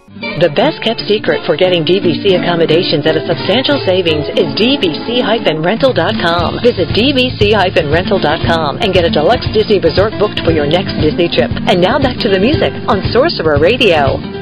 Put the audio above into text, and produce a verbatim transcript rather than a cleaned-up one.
The best-kept secret for getting D V C accommodations at a substantial savings is D V C rental dot com. Visit D V C rental dot com and get a deluxe Disney resort booked for your next Disney trip. And now back to the music on Sorcerer Radio.